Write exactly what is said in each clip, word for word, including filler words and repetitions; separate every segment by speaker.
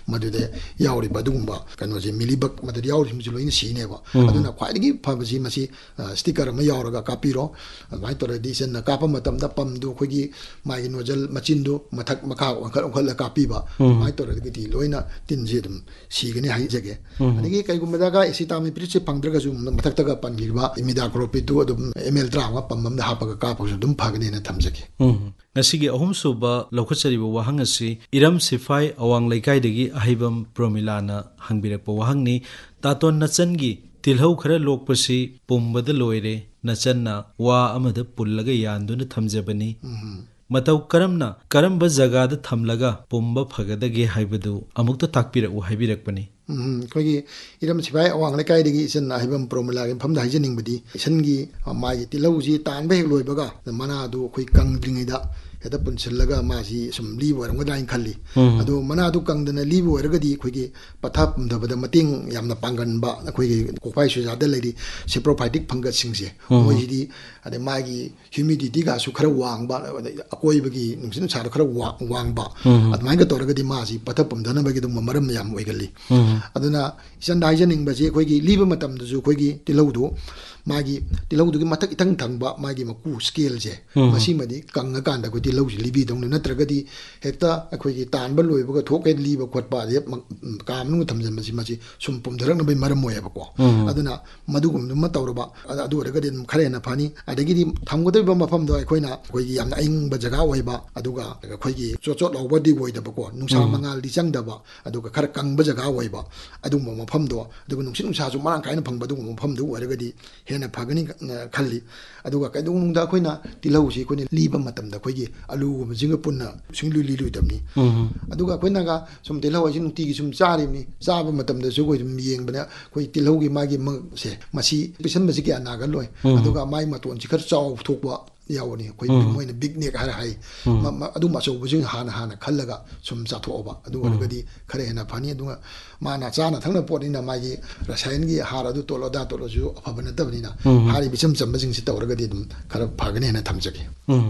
Speaker 1: ꯃꯗꯨꯗ ꯌꯥꯎꯔꯤꯕ ꯑꯗꯨꯒꯨꯝꯕ ꯀꯩꯅꯣꯁꯦ ꯃꯤꯂꯤꯕꯛ ꯃꯗꯨꯗ ꯌꯥꯎꯔꯤꯕꯁꯤꯡꯁꯦ ꯂꯣꯏꯅ ꯁꯤꯅꯦꯕ ꯑꯗꯨꯅ ꯈ꯭ꯋꯥꯏꯗꯒꯤ ꯐꯕꯁꯤ ꯃꯁꯤ ꯁ꯭ꯇꯤꯀꯔ ꯑꯃ ꯌꯥꯎꯔꯒ ꯀꯥꯞꯄꯤꯔꯣ ꯑꯗꯨꯃꯥꯏꯅ ꯇꯧꯔꯗꯤ ꯏꯆꯟꯅ ꯀꯥꯞꯄ ꯃꯇꯝꯗ ꯄꯝꯗꯨ ꯑꯩꯈꯣꯏꯒꯤ ꯃꯥꯒꯤ ꯅꯣꯖꯜ ꯃꯆꯤꯟꯗꯨ ꯃꯊꯛ ꯃꯈꯥ ꯑꯣꯟꯈꯠ ꯑꯣꯟꯈꯠꯂ ꯀꯥꯞꯄꯤꯕ ꯑꯗꯨꯃꯥꯏꯅ ꯇꯧꯔꯒꯗꯤ ꯂꯣꯏꯅ ꯇꯤꯟꯁꯦ ꯑꯗꯨꯝ ꯁꯤꯒꯅꯤ ꯍꯥꯏꯖꯒꯦ ꯑꯗꯒꯤ ꯀꯩꯒꯨꯝꯕꯗꯒ ꯑꯦꯁꯤꯇꯥꯃꯤꯄ꯭ꯔꯤꯠꯁꯦ ꯐꯪꯗ꯭ꯔꯒꯁꯨ ꯃꯊꯛꯇꯒ ꯄꯟꯈꯤꯕ ꯏꯃꯤꯗꯥꯀ꯭ꯂꯣꯄꯤꯠꯇꯨ ꯑꯗꯨꯝ ꯑꯦꯝ ꯑꯦꯜ ꯇꯔꯥꯃꯉꯥ ꯄꯝ ꯑꯃꯗ ꯍꯥꯞꯄꯒ ꯀꯥꯞꯄꯁꯨ ꯑꯗꯨꯝ ꯐꯒꯅꯦꯅ ꯊꯝꯖꯒꯦ
Speaker 2: ꯉꯁꯤꯒꯤ ꯑꯍꯨꯝꯁꯨꯕ ꯂꯧꯈꯠꯆꯔꯤꯕ ꯋꯥꯍꯪ ꯑꯁꯤ ꯏꯔꯝ ꯁꯤꯐꯥꯏ ꯑꯋꯥꯡ ꯂꯩꯀꯥꯏꯗꯒꯤ ꯑꯍꯩꯕꯝ ꯄ꯭ꯔꯣꯃꯤꯂꯥꯅ ꯍꯪꯕꯤꯔꯛꯄ ꯋꯥꯍꯪꯅꯤ ꯇꯥꯇꯣꯟ ꯅꯆꯟꯒꯤ ꯇꯤꯜꯍꯧ ꯈꯔ ꯂꯣꯛꯄꯁꯤ ꯄꯨꯝꯕꯗ ꯂꯣꯏꯔꯦ ꯅꯆꯟꯅ ꯋꯥ ꯑꯃꯗ ꯄꯨꯜꯂꯒ ꯌꯥꯟꯗꯨꯅ ꯊꯝꯖꯕꯅꯤ ꯃꯇꯧ ꯀꯔꯝꯅ ꯀꯔꯝꯕ ꯖꯒꯥꯗ ꯊꯝꯂꯒ ꯄꯨꯝꯕ ꯐꯒꯗꯒꯦ ꯍꯥꯏꯕꯗꯨ ꯑꯃꯨꯛꯇ ꯇꯥꯛꯄꯤꯔꯛꯎ ꯍꯥꯏꯕꯤꯔꯛꯄꯅꯤ
Speaker 1: ꯑꯩꯈꯣꯏꯒꯤ ꯏꯔꯝ ꯁꯤꯐꯥꯏ ꯑꯋꯥꯡ ꯂꯩꯀꯥꯏꯗꯒꯤ ꯏꯆꯟ ꯑꯍꯩꯕꯝ ꯄ꯭ꯔꯣꯃꯤꯂꯥꯒꯤ ꯃꯐꯝꯗ ꯍꯥꯏꯖꯅꯤꯡꯕꯗꯤ ꯏꯆꯟꯒꯤ ꯃꯥꯒꯤ ꯇꯤꯜꯍꯧꯁꯤ ꯇꯥꯟꯕ ꯍꯦꯛ ꯂꯣꯏꯕꯒ ꯃꯅꯥꯗꯨ ꯑꯩꯈꯣꯏ ꯀꯪꯗ꯭ꯔꯤꯉꯩꯗ ꯍꯦꯛꯇ ꯄꯨꯟꯁꯤꯜꯂꯒ ꯃꯥꯁꯤ ꯁꯨꯝ ꯂꯤꯕ ꯑꯣꯏꯔꯝꯒꯗ꯭ꯔꯥ ꯍꯥꯏꯅ ꯈꯜꯂꯤ ꯑꯗꯣ ꯃꯅꯥꯗꯨ ꯀꯪꯗꯅ ꯂꯤꯕ ꯑꯣꯏꯔꯒꯗꯤ ꯑꯩꯈꯣꯏꯒꯤ ꯄꯠꯊ ꯄꯨꯝꯊꯕꯗ ꯃꯇꯦꯡ ꯌꯥꯝꯅ ꯄꯥꯡꯒꯟꯕ ꯑꯩꯈꯣꯏꯒꯤ ꯀꯣꯛꯐꯥꯏ ꯁꯨꯖꯥꯗ ꯂꯩꯔꯤ ꯁꯤꯄ꯭ꯔꯣꯐꯥꯏꯇꯤꯛ ꯐꯪꯒꯁꯁꯤꯡꯁꯦ ꯃꯣꯏꯁꯤꯗꯤ ꯑꯗꯩ ꯃꯥꯒꯤ ꯍ꯭ꯌꯨꯃꯤꯗꯤꯇꯤꯒꯁꯨ ꯈꯔ ꯋꯥꯡꯕ ꯑꯀꯣꯏꯕꯒꯤ ꯅꯨꯡꯁꯤꯠ ꯅꯨꯡꯁꯥꯗ ꯈꯔ ꯋꯥꯡꯕ ꯑꯗꯨꯃꯥꯏꯅ ꯇꯧꯔꯒꯗꯤ ꯃꯥꯁꯤ ꯄꯠꯊ ꯄꯨꯝꯊꯅꯕꯒꯤ ꯑꯗꯨꯝꯕ ꯃꯔꯝ ꯌꯥꯝ ꯑꯣꯏꯒꯜꯂꯤ ꯑꯗꯨꯅ ꯏꯆꯟꯗ ꯍꯥꯏꯖꯅꯤꯡꯕꯁꯤ ꯑꯩꯈꯣꯏꯒꯤ ꯂꯤꯕ ꯃꯇꯝꯗꯁꯨ ꯑꯩꯈꯣꯏꯒꯤ ꯇꯤꯜꯍꯧꯗꯨ ꯃꯥꯒꯤ ꯇꯤꯜꯍꯧꯗꯨꯒꯤ ꯃꯊꯛ ꯏꯊꯪ ꯊꯪꯕ ꯃꯥꯒꯤ ꯃꯀꯨ ꯁ꯭ꯀꯦꯜꯁꯦ ꯃꯁꯤꯃꯗꯤ ꯀꯪꯉꯀꯥꯟꯗ ꯑꯩꯈꯣꯏ ꯇꯤꯜꯍꯧꯁꯤ ꯂꯤꯕꯤꯗꯧꯅꯤ ꯅꯠꯇ꯭ꯔꯒꯗꯤ ꯍꯦꯛꯇ ꯑꯩꯈꯣꯏꯒꯤ ꯇꯥꯟꯕ ꯂꯣꯏꯕꯒ ꯊꯣꯛꯀꯦ ꯂꯤꯕ ꯈꯣꯠꯄ ꯑꯗꯩ ꯀꯥ ꯃꯅꯨꯡꯗ ꯊꯝꯖꯤꯟꯕꯁꯤ ꯃꯁꯤ ꯁꯨꯝ ꯄꯨꯝꯊꯔꯛꯅꯕꯒꯤ ꯃꯔꯝ ꯑꯣꯏꯌꯦꯕꯀꯣ ꯑꯗꯨꯅ ꯃꯗꯨꯒꯨꯝꯕ ꯇꯧꯔꯕ ꯑꯗꯨ ꯑꯣꯏꯔꯒꯗꯤ ꯑꯗꯨꯝ ꯈꯔ ꯍꯦꯟꯅ ꯐꯅꯤ ꯑꯗꯒꯤꯗꯤ ꯊꯝꯒꯗꯧꯔꯤꯕ ꯃꯐꯝꯗꯣ ꯑꯩꯈꯣꯏꯅ ꯑꯩꯈꯣꯏꯒꯤ ꯌꯥꯝꯅ ꯑꯏꯪꯕ ꯖꯒꯥ ꯑꯣꯏꯕ ꯑꯗꯨꯒ ꯑꯩꯈꯣꯏꯒꯤ ꯆꯣꯠ ꯆꯣꯠ ꯂꯥꯎꯕꯗꯤ ꯑꯣꯏꯗꯕꯀꯣ ꯅꯨꯡꯁꯥ ꯃꯉꯥꯜꯗꯤ ꯆꯪꯗꯕ ꯑꯗꯨꯒ ꯈꯔ ꯀꯪꯕ ꯖꯒꯥ ꯑꯣꯏꯕ ꯑꯗꯨꯒꯨꯝꯕ ꯃꯐꯝꯗꯣ ꯑꯗꯨꯒ ꯅꯨꯡꯁꯤꯠ ꯅꯨꯡꯁꯥꯁꯨ ꯃꯔꯥꯡ ꯀꯥꯏꯅ ꯐꯪꯕ ꯑꯗꯨꯒꯨꯝꯕ ꯃꯐꯝꯗꯨ ꯑꯣꯏꯔꯒꯗꯤ ꯍꯦꯟꯅ ꯐꯒꯅꯤ ꯈꯜꯂꯤ ꯑꯗꯨꯒ ꯀꯩꯗꯧꯅꯨꯡꯗ ꯑꯩꯈꯣꯏꯅ ꯇꯤꯜꯍꯧꯁꯤ ꯑꯩꯈꯣꯏꯅ ꯂꯤꯕ ꯃꯇꯝꯗ ꯑꯩꯈꯣꯏꯒꯤ ꯑꯂꯨꯒꯨꯝꯕꯁꯤꯒ ꯄꯨꯟꯅ ꯁꯨꯡꯂꯤ ꯂꯤꯔꯣꯏꯗꯕꯅꯤ ꯑꯗꯨꯒ ꯑꯩꯈꯣꯏꯅꯒ ꯁꯨꯝ ꯇꯤꯜꯍꯧ ꯍꯥꯏꯁꯤ ꯅꯨꯡꯇꯤꯒꯤ ꯁꯨꯝ ꯆꯥꯔꯤꯕꯅꯤ ꯆꯥꯕ ꯃꯇꯝꯗꯁꯨ ꯑꯩꯈꯣꯏ ꯁꯨꯝ ꯌꯦꯡꯕꯗ ꯑꯩꯈꯣꯏ ꯇꯤꯜꯍꯧꯒꯤ ꯃꯥꯒꯤ ꯃꯁꯦ ꯃꯁꯤ ꯄꯤꯁꯟꯕꯁꯤ ꯀꯌꯥ ꯅꯥꯒꯜꯂꯣꯏ ꯑꯗꯨꯒ ꯃꯥꯒꯤ ꯃꯇꯣꯟꯁꯤ ꯈꯔ ꯆꯥꯎꯊꯣꯛꯄ ꯌꯥꯎꯕꯅꯤ ꯑꯩꯈꯣꯏ ꯃꯣꯏꯅ ꯕꯤꯛ ꯅꯦꯛ ꯍꯥꯏꯔ ꯍꯥꯏ ꯑꯗꯨꯝꯕ ꯑꯆꯧꯕꯁꯤꯡ ꯍꯥꯟꯅ ꯍꯥꯟꯅ ꯈꯜꯂꯒ ꯁꯨꯝ ꯆꯥꯊꯣꯛꯑꯕ ꯑꯗꯨ ꯑꯣꯏꯔꯒꯗꯤ ꯈꯔ ꯍꯦꯟꯅ ꯐꯅꯤ ꯑꯗꯨꯒ ꯃꯥꯅ ꯆꯥꯅ ꯊꯛꯅꯕ ꯄꯣꯠꯅꯤꯅ ꯃꯥꯒꯤ ꯔꯁꯥꯌꯟꯒꯤ ꯍꯥꯔ ꯑꯗꯨ ꯇꯣꯠꯂꯣ ꯑꯗꯥ ꯇꯣꯠꯂꯁꯨ ꯑꯐꯕ ꯅꯠꯇꯕꯅꯤꯅ ꯍꯥꯏꯔꯤꯕ ꯏꯆꯝ ꯆꯝꯕꯁꯤꯡꯁꯤ ꯇꯧꯔꯒꯗꯤ ꯑꯗꯨꯝ ꯈꯔ ꯐꯒꯅꯤ ꯍꯥꯏꯅ ꯊꯝꯖꯒꯦ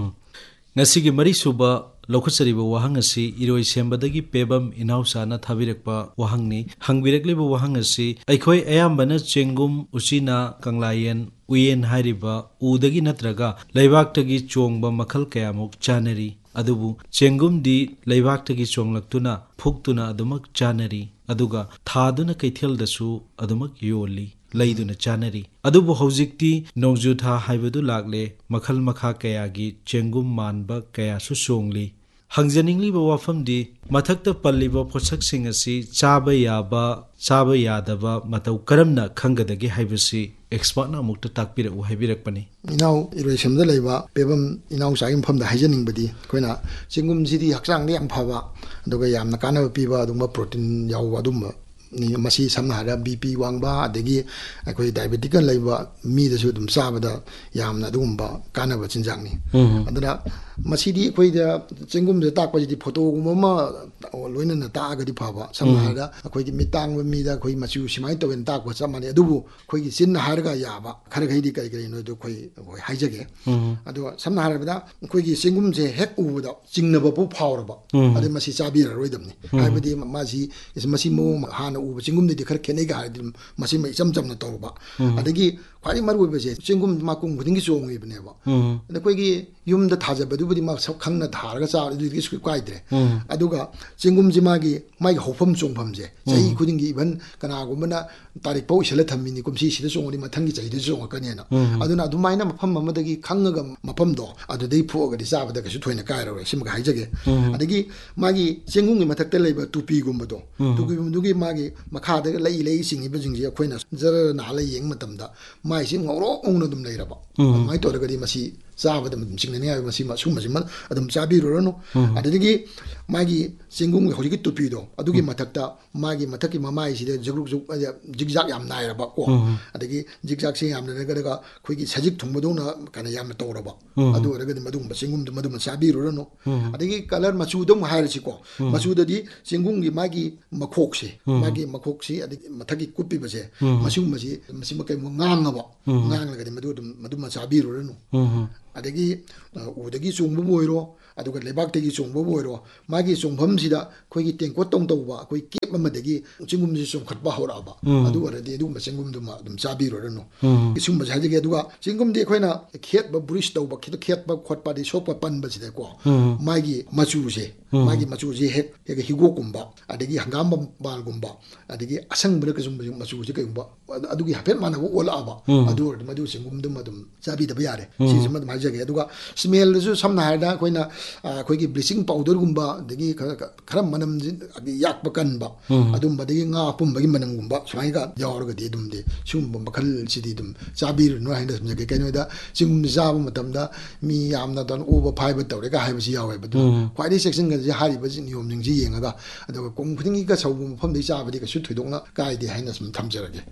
Speaker 2: ꯉꯁꯤꯒꯤ ꯃꯔꯤꯁꯨꯕ ꯂꯧꯈꯠꯆꯔꯤꯕ ꯋꯥꯍꯪ ꯑꯁꯤ ꯏꯔꯣꯏꯁꯦꯝꯕꯗꯒꯤ ꯄꯦꯕꯝ ꯏꯅꯥꯎꯆꯥꯅ ꯊꯥꯕꯤꯔꯛꯄ ꯋꯥꯍꯪꯅꯤ ꯍꯪꯕꯤꯔꯛꯂꯤꯕ ꯋꯥꯍꯪ ꯑꯁꯤ ꯑꯩꯈꯣꯏ ꯑꯌꯥꯝꯕꯅ ꯆꯦꯡꯒꯨꯝ ꯎꯆꯤꯅꯥ ꯀꯪꯂꯥꯌꯦꯟ ꯎꯌꯦꯟ ꯍꯥꯏꯔꯤꯕ ꯎꯗꯒꯤ ꯅꯠꯇ꯭ꯔꯒ ꯂꯩꯕꯥꯛꯇꯒꯤ ꯆꯣꯡꯕ ꯃꯈꯜ ꯀꯌꯥꯃꯨꯛ ꯆꯥꯅꯔꯤ ꯑꯗꯨꯕꯨ ꯆꯦꯡꯒꯨꯝꯗꯤ ꯂꯩꯕꯥꯛꯇꯒꯤ ꯆꯣꯡꯂꯛꯇꯨꯅ ꯐꯨꯛꯇꯨꯅ ꯑꯗꯨꯃꯛ ꯆꯥꯅꯔꯤ ꯑꯗꯨꯒ ꯊꯥꯗꯨꯅ ꯀꯩꯊꯦꯜꯗꯁꯨ ꯑꯗꯨꯃꯛ ꯌꯣꯜꯂꯤ ꯂꯩꯗꯨꯅ ꯆꯥꯅꯔꯤ ꯑꯗꯨꯕꯨ ꯍꯧꯖꯤꯛꯇꯤ ꯅꯣꯡꯖꯨꯊꯥ ꯍꯥꯏꯕꯗꯨ ꯂꯥꯛꯂꯦ ꯃꯈꯜ ꯃꯈꯥ ꯀꯌꯥꯒꯤ ꯆꯦꯡꯒꯨꯝ ꯃꯥꯟꯕ ꯀꯌꯥꯁꯨ ꯆꯣꯡꯂꯤ ꯍꯪꯖꯅꯤꯡꯂꯤꯕ ꯋꯥꯐꯝꯗꯤ ꯃꯊꯛꯇ ꯄꯜꯂꯤꯕ ꯄꯣꯠꯁꯛꯁꯤꯡ ꯑꯁꯤ ꯆꯥꯕ ꯌꯥꯕ ꯆꯥꯕ ꯌꯥꯗꯕ ꯃꯇꯧ ꯀꯔꯝꯅ ꯈꯪꯒꯗꯒꯦ ꯍꯥꯏꯕꯁꯤ ꯑꯦꯛꯁꯄꯥꯔꯠꯅ ꯑꯃꯨꯛꯇ ꯇꯥꯛꯄꯤꯔꯛꯎ ꯍꯥꯏꯕꯤꯔꯛꯄꯅꯤ
Speaker 1: ꯏꯅꯥꯎ ꯏꯔꯣꯏꯁꯦꯝꯕꯗ ꯂꯩꯕ ꯄꯦꯕꯝ ꯏꯅꯥꯎꯆꯥꯒꯤ ꯃꯐꯝꯗ ꯍꯥꯏꯖꯅꯤꯡꯕꯗꯤ ꯑꯩꯈꯣꯏꯅ ꯆꯦꯡꯒꯨꯝꯁꯤꯗꯤ ꯍꯛꯆꯥꯡꯗ ꯌꯥꯝ ꯐꯕ ꯑꯗꯨꯒ ꯌꯥꯝꯅ ꯀꯥꯟꯅꯕ ꯄꯤꯕ ꯑꯗꯨꯒꯨꯝꯕ ꯄ꯭ꯔꯣꯇꯤꯟ ꯌꯥꯎꯕ ꯑꯗꯨꯝꯕ ꯃꯁꯤ ꯁꯝꯅ ꯍꯥꯏꯔꯒ ꯕꯤ ꯄꯤ ꯋꯥꯡꯕ ꯑꯗꯒꯤ ꯑꯩꯈꯣꯏ ꯗꯥꯏꯕꯦꯇꯤꯛꯀ ꯂꯩꯕ ꯃꯤꯗꯁꯨ ꯑꯗꯨꯝ ꯆꯥꯕꯗ ꯌꯥꯝꯅ ꯑꯗꯨꯒꯨꯝꯕ ꯀꯥꯟꯅꯕ ꯆꯤꯟꯖꯥꯛꯅꯤ ꯑꯗꯨꯅ ꯃꯁꯤꯗꯤ ꯑꯩꯈꯣꯏꯗ ꯆꯦꯡꯒꯨꯝꯁꯦ ꯇꯥꯛꯄꯁꯤꯗꯤ ꯐꯣꯇꯣꯒꯨꯝꯕ ꯑꯃ ꯂꯣꯏꯅꯅ ꯇꯥꯛꯑꯒꯗꯤ ꯐꯕ ꯁꯝꯅ ꯍꯥꯏꯔꯒ ꯑꯩꯈꯣꯏꯒꯤ ꯃꯤꯠ ꯇꯥꯡꯕ ꯃꯤꯗ ꯑꯩꯈꯣꯏ ꯃꯆꯨ ꯁꯨꯃꯥꯏꯅ ꯇꯧꯋꯦꯅ ꯇꯥꯛꯄ ꯆꯞ ꯃꯥꯟꯅꯩ ꯑꯗꯨꯕꯨ ꯑꯩꯈꯣꯏꯒꯤ ꯆꯤꯟꯅ ꯍꯥꯏꯔꯒ ꯌꯥꯕ ꯈꯔꯈꯩꯗꯤ ꯀꯔꯤ ꯀꯔꯤꯅꯣꯗꯣ ꯑꯩꯈꯣꯏ ꯑꯩꯈꯣꯏ ꯍꯥꯏꯖꯒꯦ ꯑꯗꯨꯒ ꯁꯝꯅ ꯍꯥꯏꯔꯕꯗ ꯑꯩꯈꯣꯏꯒꯤ ꯆꯦꯡꯒꯨꯝꯁꯦ ꯍꯦꯛ ꯎꯕꯗ ꯆꯤꯡꯅꯕ ꯐꯥꯎ ꯐꯥꯎꯔꯕ ꯑꯗꯩ ꯃꯁꯤ ꯆꯥꯕꯤꯔꯔꯣꯏꯗꯕꯅꯤ ꯍꯥꯏꯕꯗꯤ ꯃꯥꯁꯤ ꯃꯁꯤ ꯃꯑꯣꯡ ꯍꯥꯟꯅ ꯎꯕ ꯆꯦꯡꯒꯨꯝꯗꯩꯗꯤ ꯈꯔ ꯈꯦꯠꯅꯩꯒ ꯍꯥꯏꯔꯗꯤ ꯃꯁꯤ ꯏꯆꯝ ꯆꯝꯅ ꯇꯧꯔꯕ ꯑꯗꯒꯤ ꯈ꯭ꯋꯥꯏꯗꯒꯤ ꯃꯔꯨ ꯑꯣꯏꯕꯁꯦ ꯆꯦꯡꯒꯨꯝ ꯃꯀꯨꯝ ꯈꯨꯗꯤꯡꯒꯤ ꯆꯣꯡꯉꯤꯕꯅꯦꯕ ꯑꯗ ꯑꯩꯈꯣꯏꯒꯤ ꯌꯨꯝꯗ ꯊꯥꯖꯕꯗꯨꯕꯨꯗꯤ ꯃꯁꯛ ꯈꯪꯅ ꯊꯥꯔꯒ ꯆꯥꯕꯗꯨꯗꯤ ꯀꯩꯁꯨ ꯀꯥꯏꯗ꯭ꯔꯦ ꯑꯗꯨꯒ ꯆꯦꯡꯒꯨꯝꯁꯤ ꯃꯥꯒꯤ ꯃꯥꯒꯤ ꯍꯧꯐꯝ ꯆꯣꯡꯐꯝꯁꯦ ꯆꯍꯤ ꯈꯨꯗꯤꯡꯒꯤ ꯏꯚꯟ ꯀꯅꯥꯒꯨꯝꯕꯅ ꯇꯥꯔꯤꯛ ꯐꯥꯎ ꯏꯁꯜꯂ ꯊꯝꯃꯤꯅꯤ ꯀꯨꯝꯁꯤ ꯁꯤꯗ ꯆꯣꯡꯉꯗꯤ ꯃꯊꯪꯒꯤ ꯆꯍꯤꯗꯁꯨ ꯆꯣꯡꯉꯛꯀꯅꯤꯅ ꯑꯗꯨꯅ ꯑꯗꯨꯃꯥꯏꯅ ꯃꯐꯝ ꯑꯃꯗꯒꯤ ꯈꯪꯉꯒ ꯃꯐꯝꯗꯣ ꯑꯗꯨꯗꯩ ꯐꯨꯛꯑꯒꯗꯤ ꯆꯥꯕꯗ ꯀꯩꯁꯨ ꯊꯣꯏꯅ ꯀꯥꯏꯔꯔꯣꯏ ꯁꯤꯃꯒ ꯍꯥꯏꯖꯒꯦ ꯑꯗꯒꯤ ꯃꯥꯒꯤ ꯆꯦꯡꯒꯨꯝꯒꯤ ꯃꯊꯛꯇ ꯂꯩꯕ ꯇꯨꯄꯤꯒꯨꯝꯕꯗꯣ ꯇꯨꯄꯤꯒꯨꯝꯕꯗꯨꯒꯤ ꯃꯥꯒꯤ ꯃꯈꯥꯗ ꯂꯩ ꯂꯩ ꯆꯤꯡꯉꯤꯕꯁꯤꯡꯁꯦ ꯑꯩꯈꯣꯏꯅ ꯖꯔ ꯅꯥꯜꯂ ꯌꯦꯡꯕ ꯃꯇꯝꯗ ꯃꯥꯏꯁꯤ ꯉꯧꯔꯣꯛ ꯉꯧꯅ ꯑꯗꯨꯝ ꯂꯩꯔꯕ ꯑꯗꯨꯃꯥꯏꯅ ꯇꯧꯔꯒꯗꯤ ꯃꯁꯤ ꯆꯥꯕꯗ ꯑꯗꯨꯝ ꯆꯤꯡꯅꯅꯤ ꯍꯥꯏꯕ ꯃꯁꯤ ꯁꯨꯝꯕꯁꯤꯃ ꯑꯗꯨꯝ ꯆꯥꯕꯤꯔꯨꯔꯅꯨ ꯑꯗꯨꯗꯒꯤ ꯃꯥꯒꯤ ꯆꯦꯡꯒꯨꯝꯒꯤ ꯍꯧꯖꯤꯛꯀꯤ ꯇꯨꯄꯤꯗꯣ ꯑꯗꯨꯒꯤ ꯃꯊꯛꯇ ꯃꯥꯒꯤ ꯃꯊꯛꯀꯤ ꯃꯃꯥꯏꯁꯤꯗ ꯖꯨꯛ ꯖꯨꯛ ꯖꯤꯛꯖꯥꯛ ꯌꯥꯝ ꯅꯥꯏꯔꯕ ꯀꯣ ꯑꯗꯒꯤ ꯖꯤꯛꯖꯥꯛꯁꯦ ꯌꯥꯝꯅ ꯂꯩꯔꯒ ꯑꯩꯈꯣꯏꯒꯤ ꯁꯖꯤꯛ ꯊꯨꯡꯕꯗꯧꯅ ꯀꯩꯅꯣ ꯌꯥꯝꯅ ꯇꯧꯔꯕ ꯑꯗꯨ ꯑꯣꯏꯔꯒꯗꯤ ꯃꯗꯨꯒꯨꯝꯕ ꯆꯦꯡꯒꯨꯝꯗꯨ ꯃꯗꯨꯃ ꯆꯥꯕꯤꯔꯨꯔꯅꯨ ꯑꯗꯒꯤ ꯀꯂꯔ ꯃꯆꯨꯗ ꯑꯃꯨꯛ ꯍꯥꯏꯔꯁꯤꯀꯣ ꯃꯆꯨꯗꯗꯤ ꯆꯦꯡꯒꯨꯝꯒꯤ ꯃꯥꯒꯤ ꯃꯈꯣꯛꯁꯦ ꯃꯥꯒꯤ ꯃꯈꯣꯛꯁꯤ ꯑꯗꯒꯤ ꯃꯊꯛꯀꯤ ꯀꯨꯞꯄꯤꯕꯁꯦ ꯃꯁꯤꯒꯨꯝꯕꯁꯤ ꯃꯁꯤꯃ ꯀꯩꯒꯨꯝꯕ ꯉꯥꯡꯉꯕ ꯉꯥꯡꯂꯒꯗꯤ ꯃꯗꯨ ꯑꯗꯨꯝ ꯃꯗꯨꯃ ꯆꯥꯕꯤꯔꯨꯔꯅꯨ ꯑꯗꯒꯤ ꯎꯗꯒꯤ ꯆꯣꯡꯕꯕꯨ ꯑꯣꯏꯔꯣ ꯑꯗꯨꯒ ꯂꯩꯕꯥꯛꯇꯒꯤ ꯆꯣꯡꯕꯕꯨ ꯑꯣꯏꯔꯣ ꯃꯥꯒꯤ ꯆꯣꯡꯐꯝꯁꯤꯗ ꯑꯩꯈꯣꯏꯒꯤ ꯇꯦꯡꯀꯣꯠ ꯇꯧ ꯇꯧꯕ ꯑꯩꯈꯣꯏ ꯀꯦꯞ ꯑꯃꯗꯒꯤ ꯆꯦꯡꯒꯨꯝꯁꯤ ꯆꯣꯡꯈꯠꯄ ꯍꯧꯔꯛꯑꯕ ꯑꯗꯨ ꯑꯣꯏꯔꯗꯤ ꯑꯗꯨꯒꯨꯝꯕ ꯆꯦꯡꯒꯨꯝꯗꯨꯃ ꯑꯗꯨꯝ ꯆꯥꯕꯤꯔꯨꯔꯅꯨ ꯁꯤꯒꯨꯝꯕꯁꯦ ꯍꯥꯏꯖꯒꯦ ꯑꯗꯨꯒ ꯆꯦꯡꯒꯨꯝꯗꯤ ꯑꯩꯈꯣꯏꯅ ꯈꯦꯠꯄ ꯕ꯭ꯔꯤꯁ ꯇꯧꯕ ꯈꯦꯠꯄ ꯈꯣꯠꯄ ꯑꯗꯩ ꯁꯣꯛꯄ ꯄꯟꯕꯁꯤꯗꯀꯣ ꯃꯥꯒꯤ ꯃꯆꯨꯁꯦ ꯃꯥꯒꯤ ꯃꯆꯨꯁꯦ ꯍꯦꯛ ꯍꯦꯛ ꯍꯤꯒꯣꯛꯀꯨꯝꯕ ꯑꯗꯒꯤ ꯍꯪꯒꯥꯝ ꯃꯄꯥꯜꯒꯨꯝꯕ ꯑꯗꯒꯤ ꯑꯁꯪꯕꯗ ꯀꯩꯒꯨꯝꯕ ꯃꯆꯨꯁꯦ ꯀꯩꯒꯨꯝꯕ ꯑꯗꯨꯒꯤ ꯍꯥꯏꯐꯦꯠ ꯃꯥꯟꯅꯕ ꯑꯣꯜꯂꯛꯑꯕ ꯑꯗꯨ ꯑꯣꯏꯔꯗꯤ ꯃꯗꯨ ꯆꯦꯡꯒꯨꯝꯗꯨꯃ ꯑꯗꯨꯝ ꯆꯥꯕꯤꯗꯕ ꯌꯥꯔꯦ ꯁꯤꯁꯤꯃ ꯑꯗꯨꯝ ꯍꯥꯏꯖꯒꯦ ꯑꯗꯨꯒ ꯁ꯭ꯃꯦꯜꯗꯁꯨ ꯁꯝꯅ ꯍꯥꯏꯔꯕꯗ ꯑꯩꯈꯣꯏꯅ ꯑꯩꯈꯣꯏꯒꯤ ꯕ꯭ꯂꯤꯆꯤꯡ ꯄꯥꯎꯗꯔꯒꯨꯝꯕ ꯑꯗꯒꯤ ꯈꯔ ꯃꯅꯝꯁꯤ ꯌꯥꯛꯄ ꯀꯟꯕ ꯑꯗꯨꯝꯕ ꯑꯗꯒꯤ ꯉꯥ ꯑꯄꯨꯝꯕꯒꯤ ꯃꯅꯝꯒꯨꯝꯕ ꯁꯨꯃꯥꯏꯅ ꯌꯥꯎꯔꯒꯗꯤ ꯑꯗꯨꯝꯗꯤ ꯁꯤꯒꯨꯝꯕ ꯃꯈꯜꯁꯤꯗꯤ ꯑꯗꯨꯝ ꯆꯥꯕꯤꯔꯨꯅꯨ ꯍꯥꯏꯅ ꯊꯝꯖꯒꯦ ꯀꯩꯅꯣꯗ ꯆꯦꯡꯒꯨꯝꯁꯤ ꯆꯥꯕ ꯃꯇꯝꯗ ꯃꯤ ꯌꯥꯝꯅ ꯑꯣꯕ ꯐꯥꯏꯕ ꯇꯧꯔꯦꯒ ꯍꯥꯏꯕꯁꯤ ꯌꯥꯎꯋꯦꯕ ꯑꯗꯨꯅ ꯈ꯭ꯋꯥꯏꯗꯒꯤ ꯆꯦꯛꯁꯤꯟꯒꯗꯤ ꯍꯥꯏꯔꯤꯕ ꯅꯤꯌꯣꯝꯁꯤꯡꯁꯤ ꯌꯦꯡꯉꯒ ꯑꯗꯨꯒ ꯀꯣꯝ ꯈꯨꯗꯤꯡꯒꯤꯒ ꯁꯧꯕ ꯃꯐꯝꯗꯒꯤ ꯆꯥꯕꯗꯤ ꯀꯩꯁꯨ ꯊꯣꯏꯗꯣꯛꯅ ꯀꯥꯏꯗꯦ ꯍꯥꯏꯅ ꯁꯨꯝ ꯊꯝꯖꯔꯒꯦ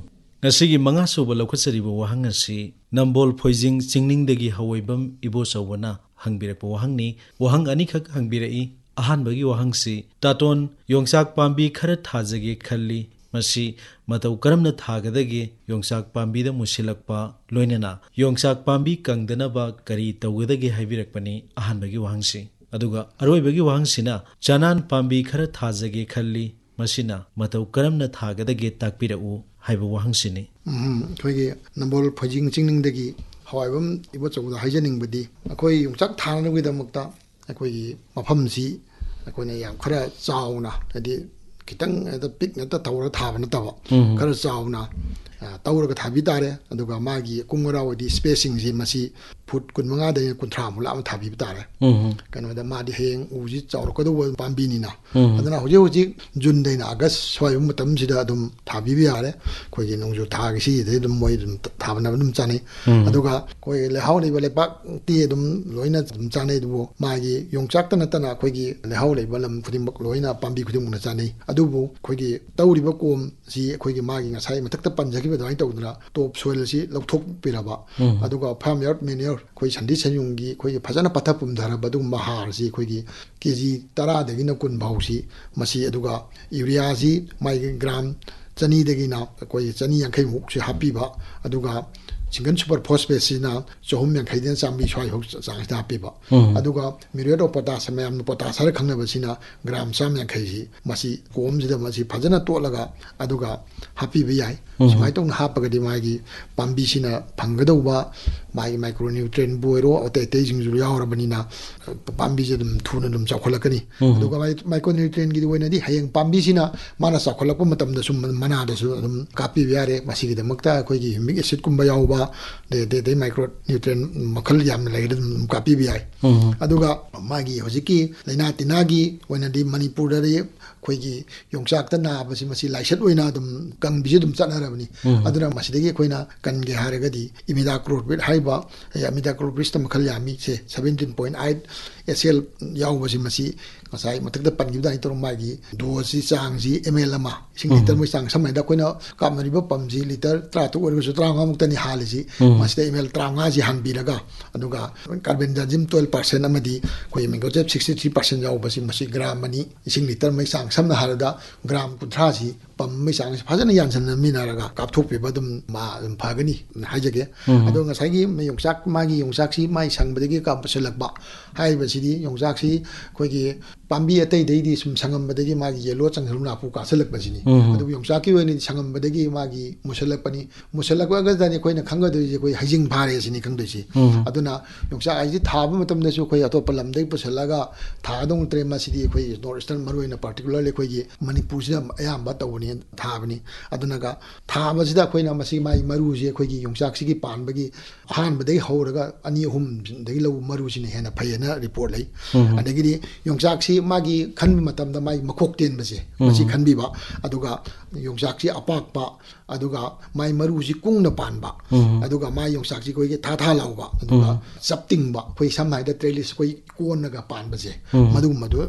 Speaker 2: ꯉꯁꯤꯒꯤ ꯃꯉꯥ ꯁꯨꯕ ꯂꯧꯈꯠꯆꯔꯤꯕ ꯋꯥꯍꯪ ꯑꯁꯤ ꯅꯝꯕꯣꯜ ꯐꯣꯏꯖꯤꯡ ꯆꯤꯡꯅꯤꯡꯗꯒꯤ ꯍꯋꯩꯕꯝ ꯏꯕꯣꯆꯧꯕꯅ ꯍꯪꯕꯤꯔꯛꯄ ꯋꯥꯍꯪꯅꯤ ꯋꯥꯍꯪ ꯑꯅꯤꯈꯛ ꯍꯪꯕꯤꯔꯛꯏ ꯑꯍꯥꯟꯕꯒꯤ ꯋꯥꯍꯪꯁꯤ ꯇꯥꯇꯣꯟ ꯌꯣꯡꯆꯥꯛ ꯄꯥꯝꯕꯤ ꯈꯔ ꯊꯥꯖꯒꯦ ꯈꯜꯂꯤ ꯃꯁꯤ ꯃꯇꯧ ꯀꯔꯝꯅ ꯊꯥꯒꯗꯒꯦ ꯌꯣꯡꯆꯥꯛ ꯄꯥꯝꯕꯤꯗ ꯃꯨꯁꯤꯜꯂꯛꯄ ꯂꯣꯏꯅꯅ ꯌꯣꯡꯆꯥꯛ ꯄꯥꯝꯕꯤ ꯀꯪꯗꯅꯕ ꯀꯔꯤ ꯇꯧꯒꯗꯒꯦ ꯍꯥꯏꯕꯤꯔꯛꯄꯅꯤ ꯑꯍꯥꯟꯕꯒꯤ ꯋꯥꯍꯪꯁꯤ ꯑꯗꯨꯒ ꯑꯔꯣꯏꯕꯒꯤ ꯋꯥꯍꯪꯁꯤꯅ ꯆꯅꯥꯟ ꯄꯥꯝꯕꯤ ꯈꯔ ꯊꯥꯖꯒꯦ ꯈꯜꯂꯤ ꯃꯁꯤꯅ ꯃꯇꯧ ꯀꯔꯝꯅ ꯊꯥꯒꯗꯒꯦ ꯇꯥꯛꯄꯤꯔꯛꯎ ꯍꯥꯏꯕ ꯋꯥꯍꯪꯁꯤꯅꯤ
Speaker 1: ꯑꯩꯈꯣꯏꯒꯤ ꯅꯝꯕꯣꯜ ꯐꯣꯏꯖꯤꯡ ꯆꯤꯡꯅꯤꯡꯗꯒꯤ ꯍꯋꯥꯏꯕꯝ ꯏꯕꯣꯆꯧꯕꯗ ꯍꯥꯏꯖꯅꯤꯡꯕꯗꯤ ꯑꯩꯈꯣꯏ ꯌꯣꯡꯆꯥꯛ ꯊꯥꯅꯕꯒꯤꯗꯃꯛꯇ ꯑꯩꯈꯣꯏꯒꯤ ꯃꯐꯝꯁꯤ ꯑꯩꯈꯣꯏꯅ ꯌꯥꯝ ꯈꯔ ꯆꯥꯎꯅ ꯍꯥꯏꯗꯤ ꯈꯤꯇꯪ ꯄꯤꯛꯅꯇ ꯇꯧꯔꯒ ꯊꯥꯕ ꯅꯠꯇꯕ ꯈꯔ ꯆꯥꯎꯅ ꯇꯧꯔꯒ ꯊꯥꯕꯤ ꯇꯥꯔꯦ ꯑꯗꯨꯒ ꯃꯥꯒꯤ ꯀꯨꯡ ꯋꯥꯔꯥꯎꯗꯤ ꯁ꯭ꯄꯦꯁꯤꯡꯁꯤ ꯃꯁꯤ ꯐꯨꯠ ꯀꯨꯟꯃꯉꯥꯗꯒꯤ ꯀꯨꯟꯊ꯭ꯔꯥꯃꯨꯛ ꯂꯥꯞꯅ ꯊꯥꯕꯤꯕ ꯇꯥꯔꯦ ꯀꯩꯅꯣꯗ ꯃꯥꯗꯤ ꯍꯌꯦꯡ ꯎꯁꯤ ꯆꯥꯎꯔꯛꯀꯗꯧꯕ ꯄꯥꯝꯕꯤꯅꯤꯅ ꯑꯗꯨꯅ ꯍꯧꯖꯤꯛ ꯍꯧꯖꯤꯛ ꯖꯨꯟꯗꯩꯅ ꯑꯥꯒꯁ ꯁ꯭ꯋꯥꯏꯕ ꯃꯇꯝꯁꯤꯗ ꯑꯗꯨꯝ ꯊꯥꯕꯤꯕ ꯌꯥꯔꯦ ꯑꯩꯈꯣꯏꯒꯤ ꯅꯣꯡꯖꯨ ꯊꯥꯒꯤ ꯁꯤꯗꯩ ꯑꯗꯨꯝ ꯃꯣꯏ ꯑꯗꯨꯝ ꯊꯥꯕꯅꯕ ꯑꯗꯨꯝ ꯆꯥꯅꯩ ꯑꯗꯨꯒ ꯑꯩꯈꯣꯏ ꯂꯩꯍꯥꯎ ꯂꯩꯕ ꯂꯩꯕꯥꯛꯇꯤ ꯑꯗꯨꯝ ꯂꯣꯏꯅ ꯑꯗꯨꯝ ꯆꯥꯅꯩ ꯑꯗꯨꯕꯨ ꯃꯥꯒꯤ ꯌꯣꯡꯆꯥꯛꯇ ꯅꯠꯇꯅ ꯑꯩꯈꯣꯏꯒꯤ ꯂꯩꯍꯥꯎ ꯂꯩꯕ ꯂꯝ ꯈꯨꯗꯤꯡꯃꯛ ꯂꯣꯏꯅ ꯄꯥꯝꯕꯤ ꯈꯨꯗꯤꯡꯃꯛꯅ ꯆꯥꯅꯩ ꯑꯗꯨꯕꯨ ꯑꯩꯈꯣꯏꯒꯤ ꯇꯧꯔꯤꯕ ꯀꯣꯝꯁꯤ ꯑꯩꯈꯣꯏꯒꯤ ꯃꯥꯒꯤ ꯉꯁꯥꯏ ꯃꯊꯛꯇ ꯄꯟꯖꯈꯤꯕ ꯑꯗꯨꯃꯥꯏꯅ ꯇꯧꯗꯅ ꯇꯣꯞ ꯁꯣꯏꯜ ꯑꯁꯤ ꯂꯧꯊꯣꯛꯄꯤꯔꯕ ꯑꯗꯨꯒ ꯐꯥꯔꯝ ꯌꯥꯔꯗ ꯃꯦꯅꯤꯌꯣꯔ ꯑꯩꯈꯣꯏ ꯁꯟꯊꯤ ꯁꯟꯌꯨꯡꯒꯤ ꯑꯩꯈꯣꯏꯒꯤ ꯐꯖꯅ ꯄꯠꯊ ꯄꯨꯝꯊꯔꯕ ꯑꯗꯨꯒꯨꯝꯕ ꯍꯥꯔꯁꯤ ꯑꯩꯈꯣꯏꯒꯤ ꯀꯦꯖꯤ ꯇꯔꯥꯗꯒꯤꯅ ꯀꯨꯟ ꯐꯥꯎꯁꯤ ꯃꯁꯤ ꯑꯗꯨꯒ ꯌꯨꯔꯤꯌꯥꯁꯤ ꯃꯥꯒꯤ ꯒ꯭ꯔꯥꯝ ꯆꯅꯤꯗꯒꯤꯅ ꯑꯩꯈꯣꯏ ꯆꯅꯤ ꯌꯥꯡꯈꯩꯃꯨꯛꯁꯤ ꯍꯥꯞꯄꯤꯕ ꯑꯗꯨꯒ ꯁꯤꯡꯒꯜ ꯁꯨꯄꯔ ꯐꯣꯁꯐꯦꯠꯁꯤꯅ ꯆꯍꯨꯝ ꯌꯥꯡꯈꯩꯗꯅ ꯆꯥꯝꯃꯔꯤ ꯁ꯭ꯋꯥꯏꯐꯥꯎ ꯆꯥꯡꯁꯤꯗ ꯍꯥꯞꯄꯤꯕ ꯑꯗꯨꯒ ꯃꯤꯔꯦꯠ ꯑꯣꯐ ꯄꯣꯇꯥꯁ ꯃꯌꯥꯝꯅ ꯄꯣꯇꯥꯁ ꯍꯥꯏꯔ ꯈꯪꯅꯕꯁꯤꯅ ꯒ꯭ꯔꯥꯝ ꯆꯥꯝꯃ ꯌꯥꯡꯈꯩꯁꯤ ꯃꯁꯤ ꯀꯣꯝꯁꯤꯗ ꯃꯁꯤ ꯐꯖꯅ ꯇꯣꯠꯂꯒ ꯑꯗꯨꯒ ꯍꯥꯞꯄꯤꯕ ꯌꯥꯏ ꯁꯨꯃꯥꯏꯅ ꯇꯧꯅ ꯍꯥꯞꯄꯒꯗꯤ ꯃꯥꯒꯤ ꯄꯥꯝꯕꯤꯁꯤꯅ ꯐꯪꯒꯗꯧꯕ ꯃꯥꯒꯤ ꯃꯥꯏꯀ꯭ꯔꯣꯅ꯭ꯌꯨꯇ꯭ꯔꯦꯟꯕꯨ ꯑꯣꯏꯔꯣ ꯑꯇꯩ ꯑꯇꯩꯁꯤꯡꯁꯨ ꯌꯥꯎꯔꯕꯅꯤꯅ ꯄꯥꯝꯕꯤꯁꯦ ꯑꯗꯨꯝ ꯊꯨꯅ ꯑꯗꯨꯝ ꯆꯥꯎꯈꯠꯂꯛꯀꯅꯤ ꯑꯗꯨꯒ ꯃꯥꯏꯀ꯭ꯔꯣꯅ꯭ꯌꯨꯇ꯭ꯔꯦꯟꯒꯤ ꯑꯣꯏꯅꯗꯤ ꯍꯌꯦꯡ ꯄꯥꯝꯕꯤꯁꯤ나 ꯃꯥꯅ ꯆꯥꯎꯈꯠꯂꯛꯄ ꯃꯇꯝꯗꯁꯨ ꯃꯅꯥꯗꯁꯨ ꯑꯗꯨꯝ ꯀꯥꯞꯄꯤꯕ ꯌꯥꯔꯦ ꯃꯁꯤꯒꯤꯗꯃꯛꯇ ꯑꯩꯈꯣꯏꯒꯤ ꯍ꯭ꯌꯨꯃꯤꯛ ꯑꯦꯁꯤꯗꯀꯨꯝꯕ ꯌꯥꯎꯕ ꯑꯗꯩ ꯑꯗꯩ ꯃꯥꯏꯀ꯭ꯔꯣ ꯅ꯭ꯌꯨꯇ꯭ꯔꯦꯟ ꯃꯈꯜ ꯌꯥꯝꯅ ꯂꯩꯔꯒ ꯑꯗꯨꯝ ꯀꯥꯞꯄꯤꯕ ꯌꯥꯏ ꯑꯗꯨꯒ ꯃꯥꯒꯤ ꯍꯧꯖꯤꯛꯀꯤ ꯂꯩꯅꯥ ꯇꯤꯟꯅꯥꯒꯤ ꯑꯣꯏꯅꯗꯤ ꯃꯅꯤꯄꯨꯔꯗꯗꯤ ꯑꯩꯈꯣꯏꯒꯤ ꯌꯣꯡꯆꯥꯛꯇ ꯅꯥꯕꯁꯤ ꯃꯁꯤ ꯂꯥꯏꯆꯠ ꯑꯣꯏꯅ ꯑꯗꯨꯝ ꯀꯪꯕꯤꯁꯤ ꯑꯗꯨꯝ ꯆꯠꯅꯔꯕꯅꯤ ꯑꯗꯨꯅ ꯃꯁꯤꯗꯒꯤ ꯑꯩꯈꯣꯏꯅ ꯀꯟꯒꯦ ꯍꯥꯏꯔꯒꯗꯤ ꯏꯃꯤꯗꯥꯀ꯭ꯂꯣꯄ꯭ꯔꯤꯗ ꯍꯥꯏꯕ ꯏꯃꯤꯗꯥꯀ꯭ꯂꯣꯄ꯭ꯔꯤꯗ ꯃꯈꯜ ꯌꯥꯝꯃꯤ ꯁꯦ ꯁꯕꯦꯟꯇꯤꯟ ꯄꯣꯏꯟ ꯑꯥꯏꯠ ꯑꯦꯁ ꯑꯦꯜ ꯌꯥꯎꯕꯁꯤ ꯃꯁꯤ ꯉꯁꯥꯏ ꯃꯊꯛꯇ ꯄꯟꯈꯤꯕꯗꯥꯏ ꯇꯧꯔ ꯃꯥꯒꯤ ꯗꯣꯁꯤ ꯆꯥꯡꯁꯤ ꯑꯦꯝ ꯑꯦꯜ ꯑꯃ ꯏꯁꯤꯡ ꯂꯤꯇꯔ ꯃꯣꯏ ꯆꯥꯡ ꯁꯝꯅ ꯑꯩꯈꯣꯏꯅ ꯀꯥꯞꯅꯔꯤꯕ ꯄꯝꯁꯤ ꯂꯤꯇꯔ ꯇꯔꯥꯇꯔꯨꯛ ꯑꯣꯏꯔꯒꯁꯨ ꯇꯔꯥꯃꯉꯥꯃꯨꯛꯇꯅꯤ ꯍꯥꯜꯂꯤꯁꯤ ꯃꯁꯤꯗ ꯑꯦꯝ ꯑꯦꯜ ꯇꯔꯥꯃꯉꯥꯁꯤ ꯍꯥꯟꯕꯤꯔꯒ ꯑꯗꯨꯒ ꯀꯥꯔꯕꯦꯟꯗꯥꯖꯤꯝ ꯇꯨꯌꯦꯜꯞ ꯄꯥꯔꯁꯦꯟ ꯑꯃꯗꯤ ꯑꯩꯈꯣꯏ ꯃꯦꯡꯒꯣꯖꯦꯞ ꯁꯤꯛꯁꯇꯤ ꯊ꯭ꯔꯤ ꯄꯥꯔꯁꯦꯟ ꯌꯥꯎꯕꯁꯤ ꯃꯁꯤ ꯒ꯭ꯔꯥꯝ ꯑꯅꯤ ꯏꯁꯤꯡ ꯂꯤꯇꯔ ꯃꯩ ꯆꯥꯡ ꯁꯝꯅ ꯍꯥꯏꯔꯕꯗ ꯒ꯭ꯔꯥꯝ ꯀꯨꯟꯊ꯭ꯔꯥꯁꯤ ꯄꯝ ꯃꯩ ꯆꯥꯡꯁꯤ ꯐꯖꯅ ꯌꯥꯟꯁꯤꯟꯅꯃꯤꯟꯅꯔꯒ ꯀꯥꯞꯊꯣꯛꯄꯤꯕ ꯑꯗꯨꯝ ꯃꯥ ꯑꯗꯨꯝ ꯐꯒꯅꯤ ꯍꯥꯏꯖꯒꯦ ꯑꯗꯣ ꯉꯁꯥꯏꯒꯤ ꯌꯣꯡꯆꯥꯛ ꯃꯥꯒꯤ ꯌꯣꯡꯆꯥꯛꯁꯤ ꯃꯥꯏ ꯁꯪꯕꯗꯒꯤ ꯀꯥꯞꯁꯤꯜꯂꯛꯄ ꯍꯥꯏꯔꯤꯕꯁꯤꯗꯤ ꯌꯣꯡꯆꯥꯛꯁꯤ ꯑꯩꯈꯣꯏꯒꯤ ꯄꯥꯝꯕꯤ ꯑꯇꯩꯗꯩꯗꯤ ꯁꯨꯝ ꯁꯪꯉꯝꯕꯗꯒꯤ ꯃꯥꯒꯤ ꯌꯦꯜꯂꯣ ꯆꯪꯁꯤꯜꯂꯨ ꯅꯥꯄꯨ ꯀꯥꯁꯤꯜꯂꯛꯄꯁꯤꯅꯤ ꯑꯗꯨꯕꯨ ꯌꯣꯡꯆꯥꯛꯀꯤ ꯑꯣꯏꯅꯗꯤ ꯁꯪꯉꯝꯕꯗꯒꯤ ꯃꯥꯒꯤ ꯃꯨꯁꯜꯂꯛꯄꯅꯤ ꯃꯨꯁꯜꯂꯛꯄꯒꯗꯅꯤ ꯑꯩꯈꯣꯏꯅ ꯈꯪꯒꯗꯣꯏꯁꯦ ꯑꯩꯈꯣꯏ ꯍꯩꯖꯤꯡ ꯐꯥꯔꯦ ꯁꯤꯅꯤ ꯈꯪꯗꯣꯏꯁꯤ ꯑꯗꯨꯅ ꯌꯣꯡꯆꯥꯛ ꯍꯥꯏꯁꯤ ꯊꯥꯕ ꯃꯇꯝꯗꯁꯨ ꯑꯩꯈꯣꯏ ꯑꯇꯣꯞꯄ ꯂꯝꯗꯒꯤ ꯄꯨꯁꯤꯜꯂꯒ ꯊꯥꯒꯗꯧ ꯅꯠꯇ꯭ꯔꯦ ꯃꯁꯤꯗꯤ ꯑꯩꯈꯣꯏ ꯅꯣꯔꯠ ꯏꯁꯇꯔꯟ ꯃꯔꯨꯑꯣꯏꯅ ꯄꯥꯔꯇꯤꯀꯨꯂꯔꯂꯤ ꯑꯩꯈꯣꯏꯒꯤ ꯃꯅꯤꯄꯨꯔꯁꯤꯗ ꯑꯌꯥꯝꯕ ꯇꯧꯕꯅꯤ ꯊꯥꯕꯅꯤ ꯑꯗꯨꯅꯒ ꯊꯥꯕꯁꯤꯗ ꯑꯩꯈꯣꯏꯅ ꯃꯁꯤ ꯃꯥꯒꯤ ꯃꯔꯨꯁꯤ ꯑꯩꯈꯣꯏꯒꯤ ꯌꯣꯡꯆꯥꯛꯁꯤꯒꯤ ꯄꯥꯟꯕꯒꯤ ꯑꯍꯥꯟꯕꯗꯒꯤ ꯍꯧꯔꯒ ꯑꯅꯤ ꯑꯍꯨꯝꯗꯒꯤ ꯂꯧꯕ ꯃꯔꯨꯁꯤꯅ ꯍꯦꯟꯅ ꯐꯩꯌꯦꯅ ꯔꯤꯄꯣꯔꯠ ꯂꯩ ꯑꯗꯒꯤꯗꯤ ꯌꯣꯡꯆꯥꯛꯁꯤ ꯃꯥꯒꯤ ꯈꯟꯕ ꯃꯇꯝꯗ ꯃꯥꯒꯤ ꯃꯈꯣꯛ ꯇꯦꯟꯕꯁꯦ ꯃꯁꯤ ꯈꯟꯕꯤꯕ ꯑꯗꯨꯒ ꯌꯣꯡꯆꯥꯛꯁꯤ ꯑꯄꯥꯛꯄ ꯑꯗꯨꯒ ꯃꯥꯒꯤ ꯃꯔꯨꯁꯤ ꯀꯨꯡꯅ ꯄꯥꯟꯕ ꯑꯗꯨꯒ ꯃꯥꯒꯤ ꯌꯣꯡꯆꯥꯛꯁꯤ ꯑꯩꯈꯣꯏꯒꯤ ꯊꯥ ꯊꯥ ꯂꯥꯎꯕ ꯑꯗꯨꯒ ꯆꯞꯇꯤꯡꯕ ꯑꯩꯈꯣꯏ ꯁꯝꯅ ꯍꯥꯏꯔꯕꯗ ꯇ꯭ꯔꯦꯂꯤꯁ ꯑꯩꯈꯣꯏ ꯀꯣꯟꯅꯒ ꯄꯥꯟꯕꯁꯦ ꯃꯗꯨꯒꯨꯝꯕꯗꯨ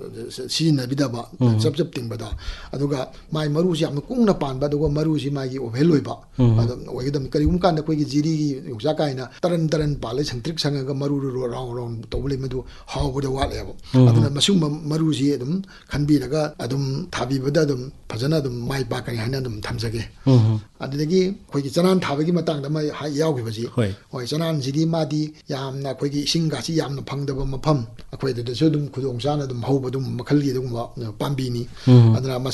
Speaker 1: ꯁꯤꯖꯤꯟꯅꯕꯤꯗꯕ ꯆꯞ ꯆꯞ ꯇꯤꯡꯕꯗ ꯑꯗꯨꯒ ꯃꯥꯒꯤ ꯃꯔꯨꯁꯤ ꯌꯥꯝꯅ ꯀꯨꯡꯅ ꯄꯥꯟꯕ ꯑꯗꯨꯒ ꯃꯔꯨꯁꯤ ꯃꯥꯒꯤ ꯑꯣꯚꯦꯜ ꯑꯣꯏꯕ ꯑꯗꯨꯝ ꯑꯣꯏꯒꯗꯕꯅꯤ ꯀꯔꯤꯒꯨꯝꯕ ꯀꯥꯟꯗ ꯑꯩꯈꯣꯏꯒꯤ ꯖꯤꯔꯤꯒꯤ ꯌꯣꯡꯆꯥꯛ ꯀꯥꯏꯅ ꯇꯔꯟ ꯇꯔꯟ ꯄꯥꯜꯂ ꯁꯪꯇ꯭ꯔꯤꯛ ꯁꯪꯉꯒ ꯃꯔꯨ ꯔꯥꯎꯟ ꯔꯥꯎꯟ ꯇꯧꯕ ꯂꯩ ꯃꯗꯨ ꯍꯥꯎꯕꯗ ꯋꯥꯠꯂꯦꯕ ꯑꯗꯨꯅ ꯃꯁꯤꯒꯨꯝꯕ ꯑꯁꯨꯝꯕ ꯃꯔꯨꯁꯤ ꯑꯗꯨꯝ ꯈꯟꯕꯤꯔꯒ ꯑꯗꯨꯝ ꯊꯥꯕꯤꯕꯗ ꯑꯗꯨꯝ ꯐꯖꯅ ꯑꯗꯨꯝ ꯃꯥꯏ ꯄꯥꯛꯀꯅꯤ ꯍꯥꯏꯅ ꯑꯗꯨꯝ ꯊꯝꯖꯒꯦ ꯑꯗꯨꯗꯒꯤ ꯑꯩꯈꯣꯏꯒꯤ ꯆꯅꯥꯟ ꯊꯥꯕꯒꯤ ꯃꯇꯥꯡꯗ ꯑꯃ ꯌꯥꯎꯈꯤꯕꯁꯤ ꯍꯣꯏ ꯆꯅꯥꯟꯁꯤꯗꯤ ꯃꯥꯗꯤ ꯌꯥꯝꯅ ꯑꯩꯈꯣꯏꯒꯤ ꯏꯁꯤꯡꯒꯥꯁꯤ ꯌꯥꯝꯅ ꯐꯪꯗꯕ ꯃꯐꯝ ꯑꯩꯈꯣꯏꯗꯁꯨ ꯑꯗꯨꯝ ꯈꯨꯗꯣꯡ ꯆꯥꯅ ꯑꯗꯨꯝ ꯍꯧꯕ ꯑꯗꯨꯝ ꯃꯈꯜꯒꯤ ꯑꯗꯨꯒꯨꯝꯕ ꯄꯥꯝꯕꯤꯅꯤ ꯑꯗꯨꯅ